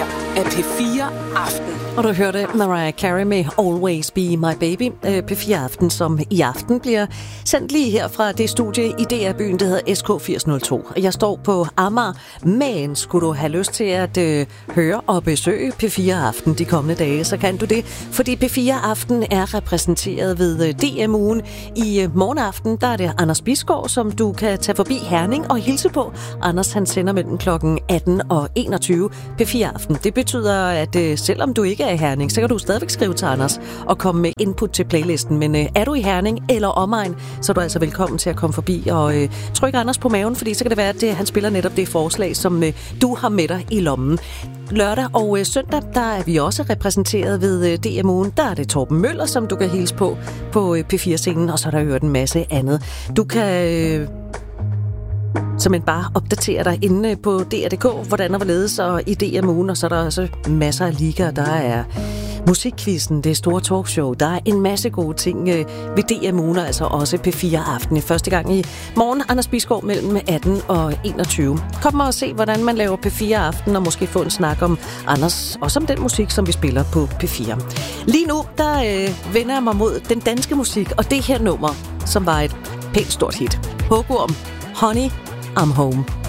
her er P4 Aften. Og du hørte Mariah Carey med Always Be My Baby. P4 Aften, som i aften bliver sendt lige her fra det studie i DR-byen, det hedder SK8002. Jeg står på Amager, men skulle du have lyst til at høre og besøge P4 Aften de kommende dage, så kan du det. Fordi P4 Aften er repræsenteret ved DM-ugen. I morgenaften, der er det Anders Bisgaard, som du kan tage forbi Herning og hilse på. Anders, han sender mellem klokken 18 og 21 P4 Aften. Det betyder, at selvom du ikke er i Herning, så kan du stadigvæk skrive til Anders og komme med input til playlisten. Men er du i Herning eller omegn, så er du altså velkommen til at komme forbi og trykke Anders på maven, fordi så kan det være, at han spiller netop det forslag, som du har med dig i lommen. Lørdag og søndag, der er vi også repræsenteret ved DM-ugen. Der er det Torben Møller, som du kan hilse på P4-scenen, og så er der hørt en masse andet. Du kan simpelthen bare opdatere dig inde på DR.dk, hvordan og hvorledes, og i DM-ugen, og så er der også masser af ligaer. Der er musikquizzen, det store talkshow, der er en masse gode ting ved DM-ugen, altså også P4 Aften i første gang i morgen. Anders Bisgaard mellem 18 og 21. Kom og se, hvordan man laver P4 Aften, og måske få en snak om Anders, og om den musik, som vi spiller på P4. Lige nu, der vender jeg mig mod den danske musik, og det her nummer, som var et pænt stort hit. Hugorm, Honey, I'm Home.